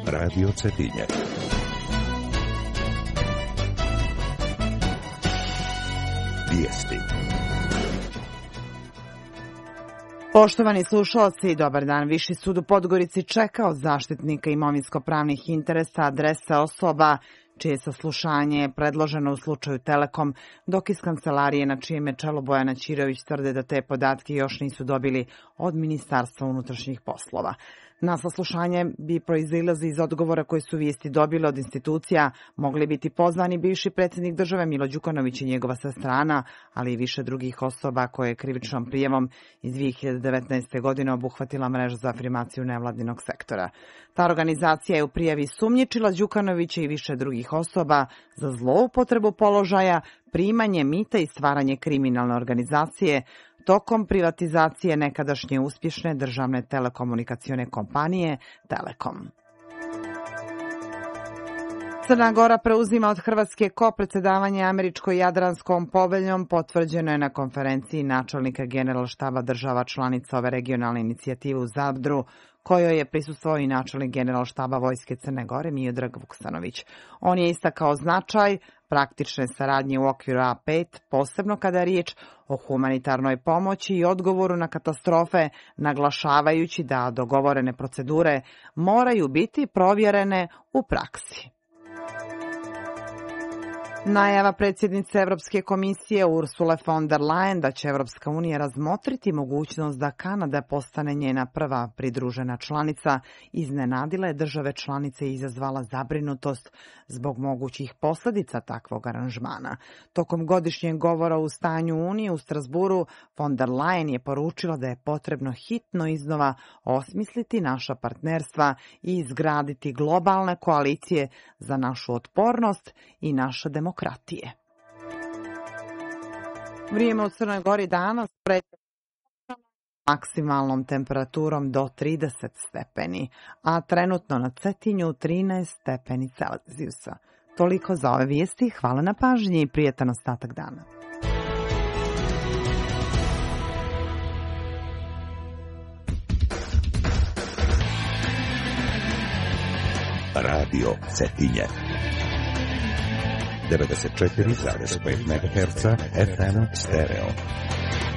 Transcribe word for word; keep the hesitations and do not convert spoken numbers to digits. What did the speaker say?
Radio Cetinje. Vijesti. Poštovani slušalci, dobar dan. Viši sud u Podgorici čeka od zaštitnika imovinsko-pravnih interesa adrese osoba čije saslušanje je predloženo u slučaju Telekom, dok iz kancelarije na čijem je čelu Bojana Ćirović tvrde da te podatke još nisu dobili od Ministarstva unutrašnjih poslova. Na saslušanje bi proizilazi iz odgovora koje su vijesti dobile od institucija mogli biti pozvani bivši predsjednik države Milo Đukanović i njegova sestra Ana, ali i više drugih osoba koje je krivičnom prijavom iz dvije hiljade devetnaeste. godine obuhvatila mreža za afirmaciju nevladinog sektora. Ta organizacija je u prijavi sumnjičila Đukanovića i više drugih osoba za zloupotrebu položaja, primanje mita i stvaranje kriminalne organizacije tokom privatizacije nekadašnje uspješne državne telekomunikacione kompanije Telekom. Crna Gora preuzima od Hrvatske kopredsedavanje Američko-Jadranskom poveljom, potvrđeno je na konferenciji načelnika Generalštaba država članica ove regionalne inicijative u Zadru, kojoj je prisustvovao i načelnik Generalštaba Vojske Crne Gore Miodrag Vuksanović. On je istakao značaj praktične saradnje u okviru A pet, posebno kada je riječ o humanitarnoj pomoći i odgovoru na katastrofe, naglašavajući da dogovorene procedure moraju biti provjerene u praksi. Najava predsjednice Europske komisije Ursule von der Leyen da će Europska unija razmotriti mogućnost da Kanada postane njena prva pridružena članica iznenadila je države članice i izazvala zabrinutost zbog mogućih posljedica takvog aranžmana. Tokom godišnjeg govora u stanju Unije u Strasburu, von der Leyen je poručila da je potrebno hitno iznova osmisliti naša partnerstva i izgraditi globalne koalicije za našu otpornost i naše demokratije. Vrijeme u Crnoj Gori danas maksimalnom temperaturom do trideset stepeni, a trenutno na Cetinju trinaest stepeni Celzijusa. Toliko za ove vijesti, hvala na pažnji i prijetan ostatak dana. Radio Cetinje. devedeset četiri zarez pet megaherca F M stereo.